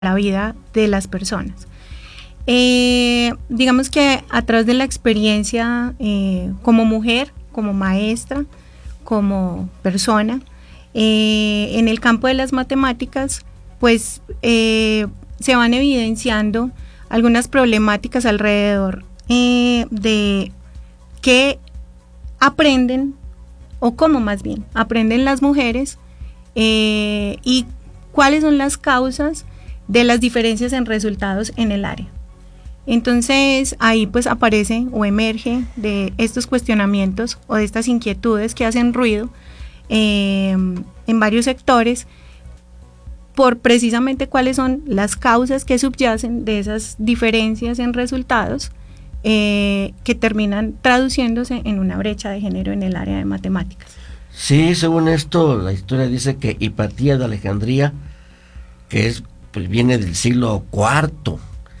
la vida de las personas. Digamos que a través de la experiencia como mujer, como maestra, como persona, en el campo de las matemáticas, pues se van evidenciando algunas problemáticas alrededor de qué aprenden, o cómo más bien aprenden las mujeres, y cuáles son las causas de las diferencias en resultados en el área. Entonces ahí pues aparece o emerge de estos cuestionamientos o de estas inquietudes que hacen ruido en varios sectores, por precisamente cuáles son las causas que subyacen de esas diferencias en resultados que terminan traduciéndose en una brecha de género en el área de matemáticas. Sí, según esto, la historia dice que Hipatía de Alejandría, que es, pues viene del siglo IV,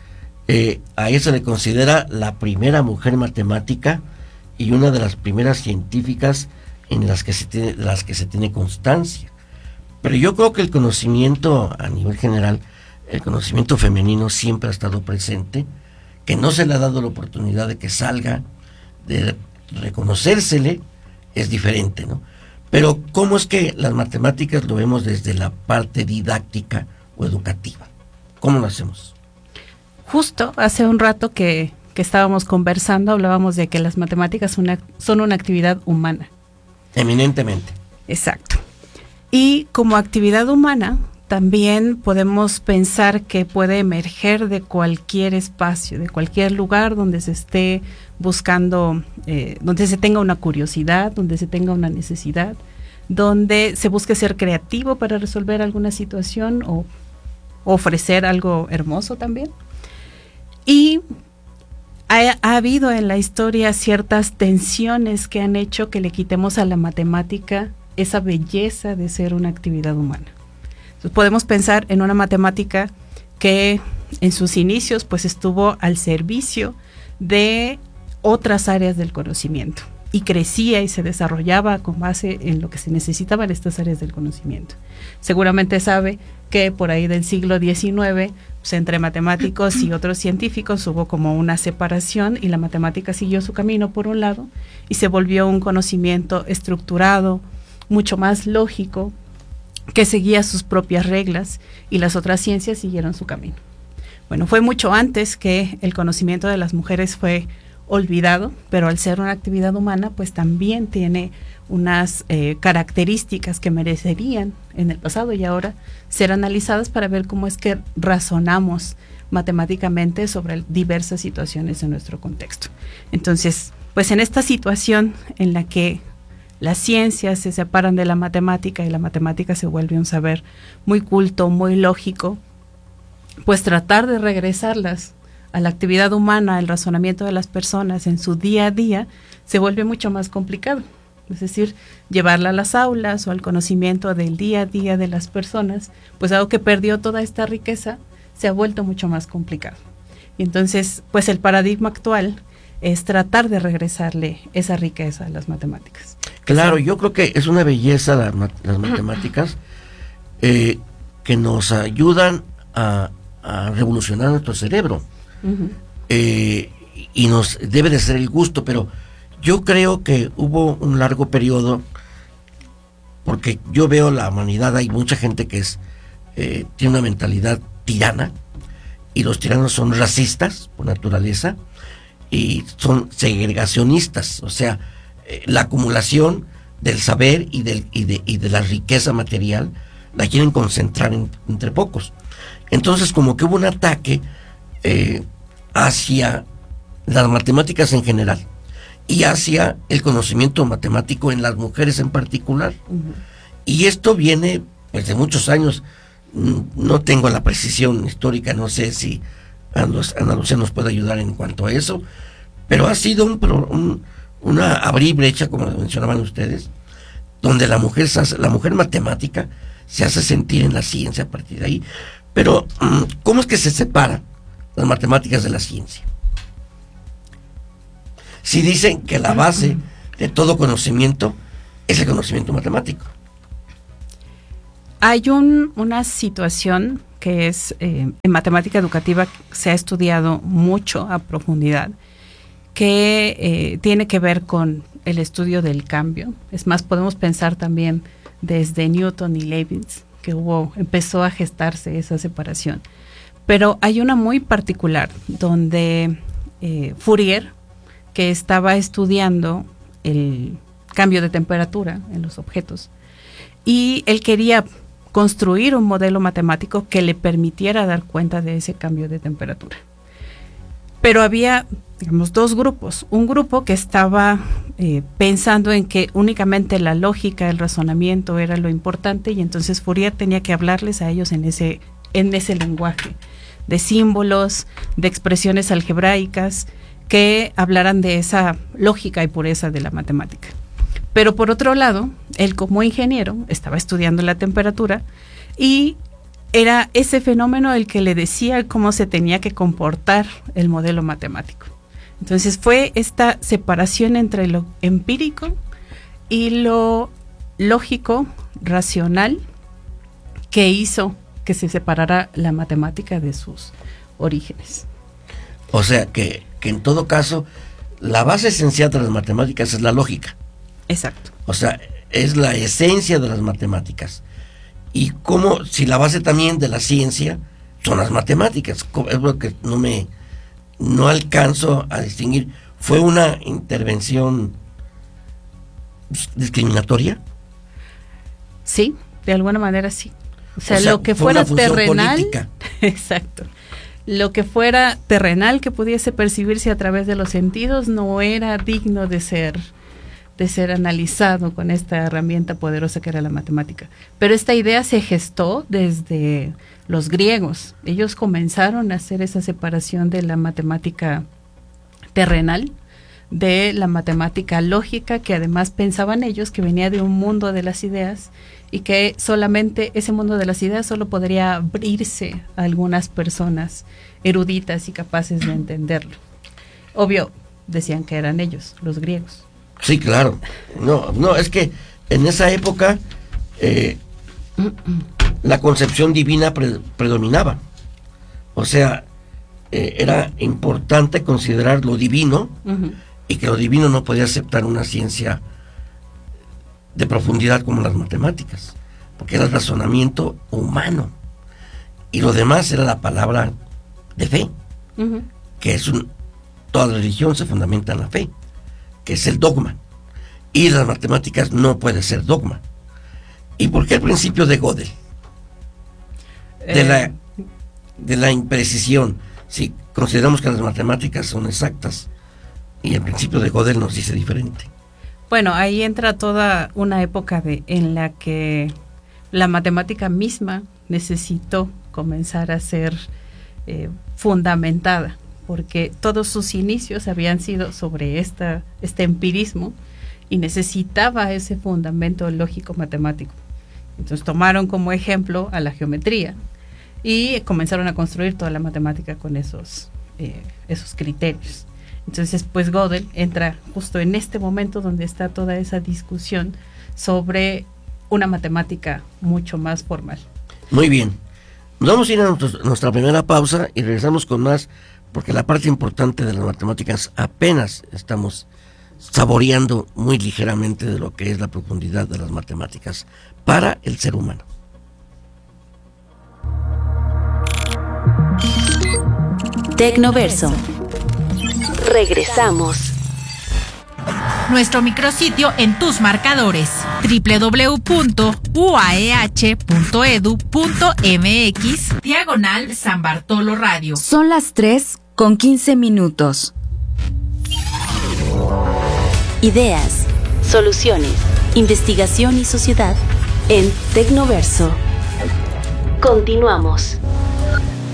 a ella se le considera la primera mujer matemática y una de las primeras científicas en las que se tiene constancia. Pero yo creo que el conocimiento a nivel general, el conocimiento femenino siempre ha estado presente, que no se le ha dado la oportunidad de que salga, de reconocérsele, es diferente, ¿no? Pero ¿cómo es que las matemáticas lo vemos desde la parte didáctica o educativa? ¿Cómo lo hacemos? Justo hace un rato que estábamos conversando, hablábamos de que las matemáticas son una actividad humana. Eminentemente. Exacto. Y como actividad humana, también podemos pensar que puede emerger de cualquier espacio, de cualquier lugar donde se esté buscando, donde se tenga una curiosidad, donde se tenga una necesidad, donde se busque ser creativo para resolver alguna situación o ofrecer algo hermoso también. Y ha habido en la historia ciertas tensiones que han hecho que le quitemos a la matemática esa belleza de ser una actividad humana. Entonces podemos pensar en una matemática que en sus inicios pues estuvo al servicio de otras áreas del conocimiento y crecía y se desarrollaba con base en lo que se necesitaban estas áreas del conocimiento. Seguramente sabe que por ahí del siglo XIX, pues entre matemáticos y otros científicos hubo como una separación y la matemática siguió su camino por un lado y se volvió un conocimiento estructurado, mucho más lógico, que seguía sus propias reglas y las otras ciencias siguieron su camino. Bueno, fue mucho antes que el conocimiento de las mujeres fue olvidado, pero al ser una actividad humana, pues también tiene unas características que merecerían en el pasado y ahora ser analizadas para ver cómo es que razonamos matemáticamente sobre diversas situaciones en nuestro contexto. Entonces, pues en esta situación en la que las ciencias se separan de la matemática y la matemática se vuelve un saber muy culto, muy lógico, pues tratar de regresarlas a la actividad humana, al razonamiento de las personas en su día a día, se vuelve mucho más complicado. Es decir, llevarla a las aulas o al conocimiento del día a día de las personas, pues dado que perdió toda esta riqueza, se ha vuelto mucho más complicado. Y entonces, pues el paradigma actual es tratar de regresarle esa riqueza a las matemáticas. Claro, yo creo que es una belleza las matemáticas que nos ayudan a revolucionar nuestro cerebro. Uh-huh. Y nos debe de ser el gusto, pero yo creo que hubo un largo periodo, porque yo veo la humanidad, hay mucha gente que tiene una mentalidad tirana, y los tiranos son racistas por naturaleza, y son segregacionistas, o sea, la acumulación del saber y de la riqueza material la quieren concentrar entre pocos. Entonces como que hubo un ataque hacia las matemáticas en general y hacia el conocimiento matemático en las mujeres en particular. Uh-huh. Y esto viene pues de muchos años. No tengo la precisión histórica, no sé si Ana Lucía nos puede ayudar en cuanto a eso, pero ha sido una abrir brecha, como mencionaban ustedes, donde la mujer matemática se hace sentir en la ciencia a partir de ahí. Pero ¿cómo es que se separan las matemáticas de la ciencia? Si dicen que la base de todo conocimiento es el conocimiento matemático. Hay una situación que es en matemática educativa se ha estudiado mucho a profundidad, que tiene que ver con el estudio del cambio. Es más, podemos pensar también desde Newton y Leibniz, que empezó a gestarse esa separación. Pero hay una muy particular, donde Fourier, que estaba estudiando el cambio de temperatura en los objetos, y él quería construir un modelo matemático que le permitiera dar cuenta de ese cambio de temperatura. Pero había, digamos, dos grupos. Un grupo que estaba pensando en que únicamente la lógica, el razonamiento era lo importante, y entonces Fourier tenía que hablarles a ellos en ese lenguaje de símbolos, de expresiones algebraicas, que hablaran de esa lógica y pureza de la matemática. Pero por otro lado, él como ingeniero estaba estudiando la temperatura y era ese fenómeno el que le decía cómo se tenía que comportar el modelo matemático. Entonces fue esta separación entre lo empírico y lo lógico, racional, que hizo que se separara la matemática de sus orígenes. O sea que en todo caso, la base esencial de las matemáticas es la lógica. Exacto. O sea, es la esencia de las matemáticas. Y como si la base también de la ciencia son las matemáticas. Es lo que no alcanzo a distinguir. ¿Fue una intervención discriminatoria? Sí, de alguna manera sí. O sea lo que fuera terrenal, política. Exacto. Lo que fuera terrenal, que pudiese percibirse a través de los sentidos, no era digno de ser analizado con esta herramienta poderosa que era la matemática. Pero esta idea se gestó desde los griegos. Ellos comenzaron a hacer esa separación de la matemática terrenal de la matemática lógica, que además pensaban ellos que venía de un mundo de las ideas y que solamente ese mundo de las ideas solo podría abrirse a algunas personas eruditas y capaces de entenderlo. Obvio, decían que eran ellos, los griegos. Sí, claro. No, es que en esa época la concepción divina predominaba. O sea, era importante considerar lo divino, uh-huh, y que lo divino no podía aceptar una ciencia de profundidad como las matemáticas, porque era el razonamiento humano. Y lo demás era la palabra de fe, uh-huh, que es toda religión se fundamenta en la fe, que es el dogma, y las matemáticas no puede ser dogma. ¿Y por qué el principio de Gödel? De la imprecisión. Si consideramos que las matemáticas son exactas, y el principio de Gödel nos dice diferente. Bueno, ahí entra toda una época en la que la matemática misma necesitó comenzar a ser fundamentada, porque todos sus inicios habían sido sobre este empirismo y necesitaba ese fundamento lógico matemático. Entonces tomaron como ejemplo a la geometría y comenzaron a construir toda la matemática con esos criterios. Entonces, pues Gödel entra justo en este momento donde está toda esa discusión sobre una matemática mucho más formal. Muy bien. Nos vamos a ir a nuestra primera pausa y regresamos con más, porque la parte importante de las matemáticas apenas estamos saboreando muy ligeramente de lo que es la profundidad de las matemáticas para el ser humano. Tecnoverso. Regresamos. Nuestro micrositio en tus marcadores: www.uaeh.edu.mx/San Bartolo Radio. Son las 3:15. Ideas, soluciones, investigación y sociedad en Tecnoverso. Continuamos.